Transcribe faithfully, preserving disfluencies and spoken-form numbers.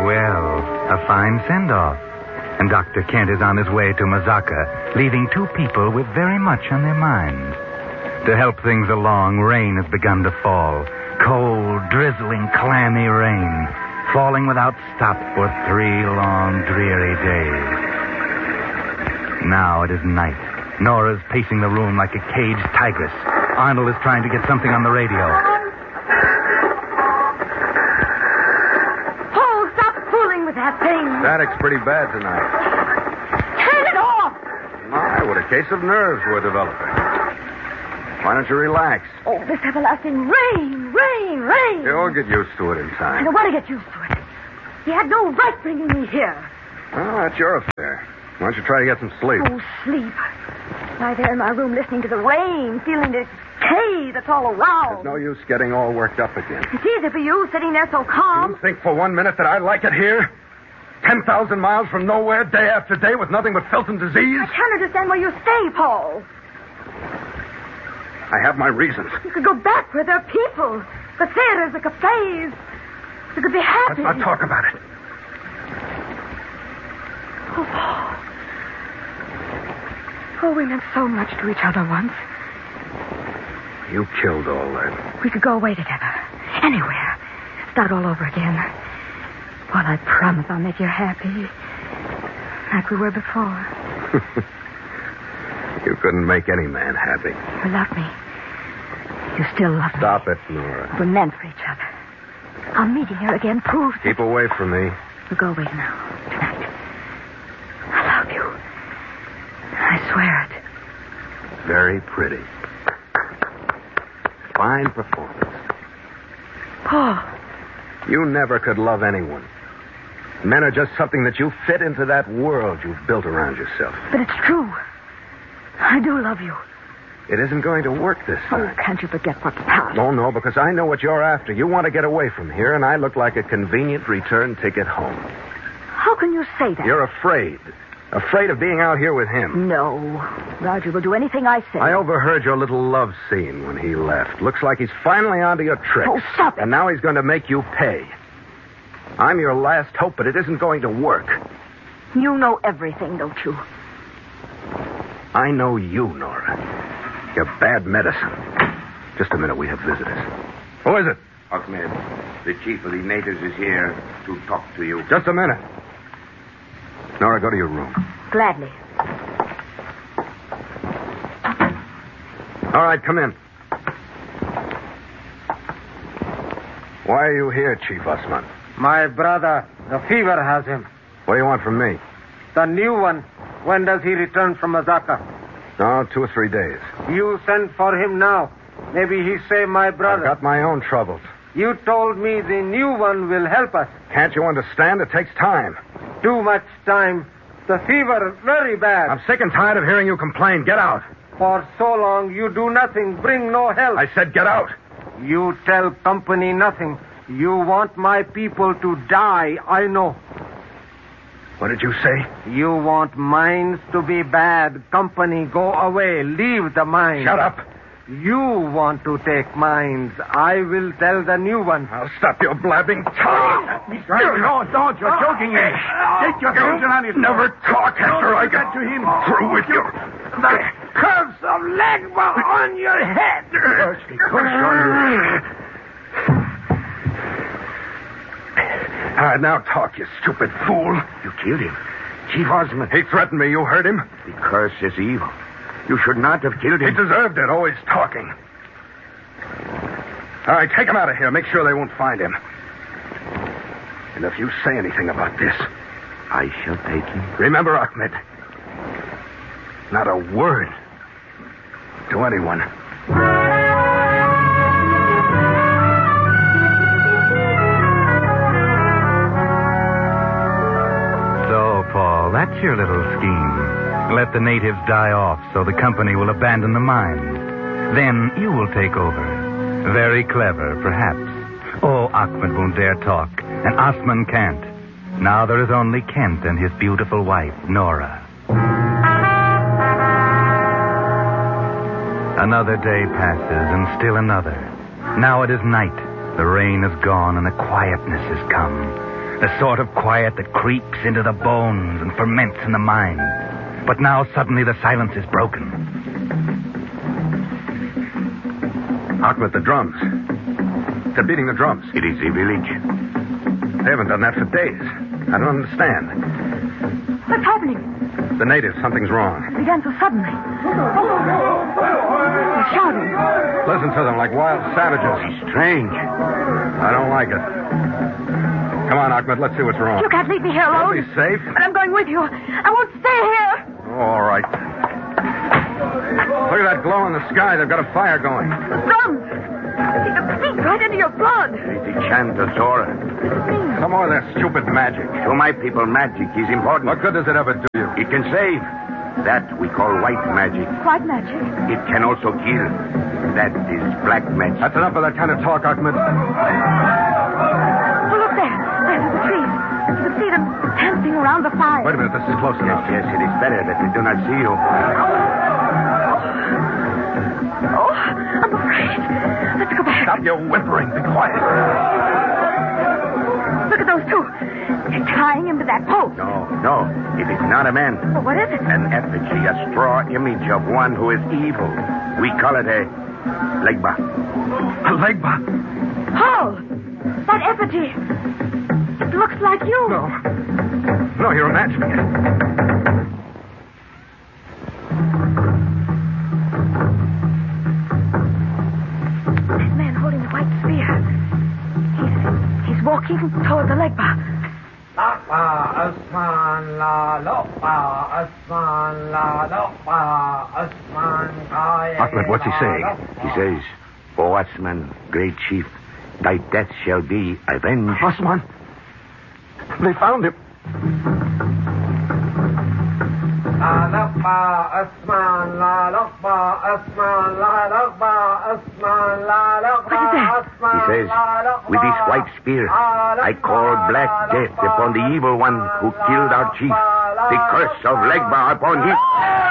Well, a fine send-off. And Doctor Kent is on his way to Mazaka, leaving two people with very much on their minds. To help things along, rain has begun to fall. Cold, drizzling, clammy rain, falling without stop for three long, dreary days. Now it is night. Nora's pacing the room like a caged tigress. Arnold is trying to get something on the radio. Paul, stop fooling with that thing. Static's pretty bad tonight. Turn it off. My, what a case of nerves we're developing. Why don't you relax? Oh, this everlasting rain, rain, rain. You'll get used to it in I time. don't want to get used to it. You had no right bringing me here. Oh, that's your affair. Why don't you try to get some sleep? Oh, sleep. Lie there in my room listening to the rain, feeling the decay that's all around. There's no use getting all worked up again. It's easy for you sitting there so calm. You think for one minute that I like it here? Ten thousand miles from nowhere, day after day, with nothing but filth and disease? I can't understand why you stay, Paul. I have my reasons. You could go back where there are people. The theaters, the cafes. You could be happy. Let's not talk about it. Oh, Paul. Oh, we meant so much to each other once. You killed all that. We could go away together. Anywhere. Start all over again. Well, I promise I'll make you happy. Like we were before. You couldn't make any man happy. You love me. You still love me. Stop it, Nora. We're meant for each other. Our meeting here again proves Keep away from me. We'll go away now. Tonight. I love you. I swear it. Very pretty. Fine performance. Paul. You never could love anyone. Men are just something that you fit into that world you've built around yourself. But it's true. I do love you. It isn't going to work this time. Oh, can't you forget what's past? No, no, because I know what you're after. You want to get away from here, and I look like a convenient return ticket home. How can you say that? You're afraid. Afraid of being out here with him. No. Roger will do anything I say. I overheard your little love scene when he left. Looks like he's finally onto your tricks. Oh, stop it. And now he's going to make you pay. I'm your last hope, but it isn't going to work. You know everything, don't you? I know you, Nora. You're bad medicine. Just a minute, we have visitors. Who is it? Ahmed, the chief of the natives is here to talk to you. Just a minute. Nora, go to your room. Gladly. All right, come in. Why are you here, Chief Osman? My brother, the fever has him. What do you want from me? The new one. When does he return from Mazaka? Oh, two or three days. You send for him now. Maybe he save my brother. I've got my own troubles. You told me the new one will help us. Can't you understand? It takes time. Too much time. The fever very bad. I'm sick and tired of hearing you complain. Get out. For so long you do nothing, bring no help. I said get out. You tell company nothing. You want my people to die, I know. What did you say? You want mines to be bad. Company, go away. Leave the mines. Shut up. You want to take mines. I will tell the new one. I'll stop your blabbing tongue. No, don't. You're choking him. Take your hands on his Never talk after I get to him. Through with you. The curse of Legba on your head. All right, now talk, you stupid fool. You killed him. Chief Osman. He threatened me. You heard him? The curse is evil. You should not have killed He him. deserved it, always talking. All right, take him out of here. Make sure they won't find him. And if you say anything about this... I shall take him. Remember, Ahmed. Not a word to anyone. So, Paul, that's your little scheme. Let the natives die off so the company will abandon the mine. Then you will take over. Very clever, perhaps. Oh, Ahmed won't dare talk, and Osman can't. Now there is only Kent and his beautiful wife, Nora. Another day passes, and still another. Now it is night. The rain is gone, and a quietness has come. The sort of quiet that creeps into the bones and ferments in the mind. But now suddenly the silence is broken. Ahmed, the drums. They're beating the drums. It is the village. They haven't done that for days. I don't understand. What's happening? The natives, something's wrong. It began so suddenly. They're shouting. Listen to them like wild savages. It's strange. I don't like it. Come on, Ahmed, let's see what's wrong. You can't leave me here You'll alone. be safe. But I'm going with you. I won't stay here. All right. Look at that glow in the sky. They've got a fire going. Drums. You can see right into your blood. It's the chant of Zora. Some more of their stupid magic. To my people, magic is important. What good does it ever do you? It can save. That we call white magic. White magic. It can also kill. That is black magic. That's enough of that kind of talk, Ahmed. Oh, look there. There through the trees. You can see them dancing around the fire. Wait a minute, this is close enough. Yes, yes, it is better that we do not see you. Oh, I'm afraid. Let's go back. Stop your whimpering. Be quiet. Look at those two. They're tying him to that post. No, no. It is not a man. Well, what is it? An effigy, a straw image of one who is evil. We call it a legba. A legba? Paul! That effigy. It looks like you. No. No, you're imagining it. That man holding the white spear. He's, he's walking toward the legba. Ahmed, what's he saying? He says, O Osman, great chief, thy death shall be avenged. Osman. They found him. He says, with this white spear, I call black death upon the evil one who killed our chief. The curse of Legba upon him.